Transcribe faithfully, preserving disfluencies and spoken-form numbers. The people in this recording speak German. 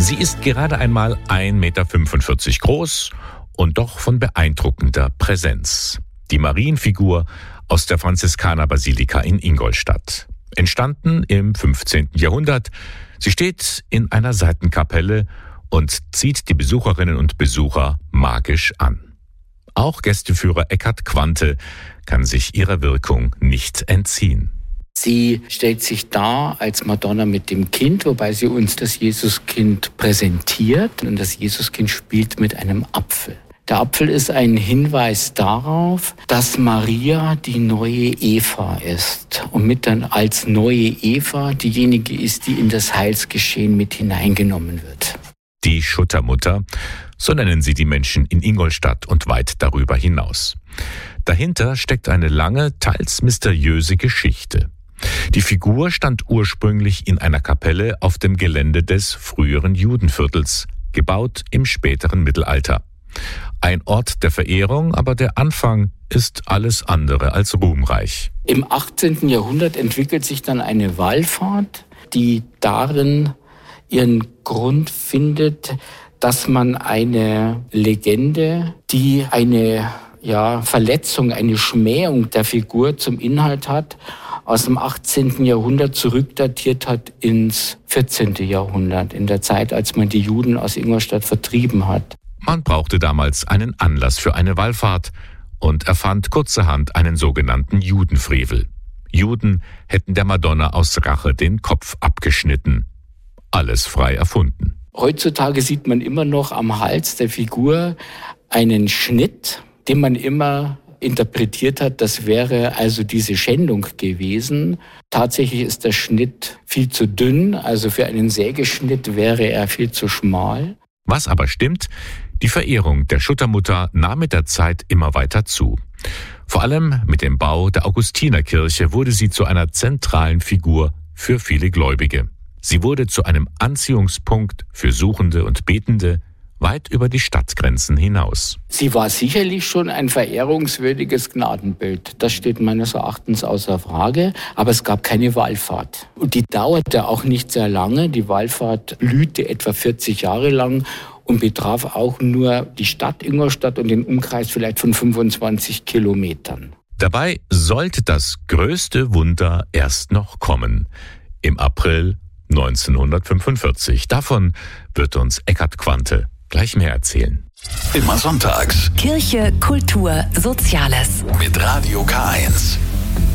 Sie ist gerade einmal ein Meter fünfundvierzig groß und doch von beeindruckender Präsenz. Die Marienfigur aus der Franziskanerbasilika in Ingolstadt. Entstanden im fünfzehnten Jahrhundert. Sie steht in einer Seitenkapelle und zieht die Besucherinnen und Besucher magisch an. Auch Gästeführer Eckhard Quante kann sich ihrer Wirkung nicht entziehen. Sie stellt sich dar als Madonna mit dem Kind, wobei sie uns das Jesuskind präsentiert. Und das Jesuskind spielt mit einem Apfel. Der Apfel ist ein Hinweis darauf, dass Maria die neue Eva ist und mit dann als neue Eva diejenige ist, die in das Heilsgeschehen mit hineingenommen wird. Die Schuttermutter, so nennen sie die Menschen in Ingolstadt und weit darüber hinaus. Dahinter steckt eine lange, teils mysteriöse Geschichte. Die Figur stand ursprünglich in einer Kapelle auf dem Gelände des früheren Judenviertels, gebaut im späteren Mittelalter. Ein Ort der Verehrung, aber der Anfang ist alles andere als ruhmreich. Im achtzehnten Jahrhundert entwickelt sich dann eine Wallfahrt, die darin ihren Grund findet, dass man eine Legende, die eine ja, Verletzung, eine Schmähung der Figur zum Inhalt hat, aus dem achtzehnten Jahrhundert zurückdatiert hat ins vierzehnten Jahrhundert, in der Zeit, als man die Juden aus Ingolstadt vertrieben hat. Man brauchte damals einen Anlass für eine Wallfahrt und erfand kurzerhand einen sogenannten Judenfrevel. Juden hätten der Madonna aus Rache den Kopf abgeschnitten. Alles frei erfunden. Heutzutage sieht man immer noch am Hals der Figur einen Schnitt, den man immer interpretiert hat, das wäre also diese Schändung gewesen. Tatsächlich ist der Schnitt viel zu dünn, also für einen Sägeschnitt wäre er viel zu schmal. Was aber stimmt, die Verehrung der Schuttermutter nahm mit der Zeit immer weiter zu. Vor allem mit dem Bau der Augustinerkirche wurde sie zu einer zentralen Figur für viele Gläubige. Sie wurde zu einem Anziehungspunkt für Suchende und Betende, weit über die Stadtgrenzen hinaus. Sie war sicherlich schon ein verehrungswürdiges Gnadenbild. Das steht meines Erachtens außer Frage. Aber es gab keine Wallfahrt. Und die dauerte auch nicht sehr lange. Die Wallfahrt blühte etwa vierzig Jahre lang und betraf auch nur die Stadt Ingolstadt und den Umkreis vielleicht von fünfundzwanzig Kilometern. Dabei sollte das größte Wunder erst noch kommen. Im April neunzehnhundertfünfundvierzig. Davon wird uns Eckhard Quante gleich mehr erzählen. Immer sonntags. Kirche, Kultur, Soziales. Mit Radio K eins.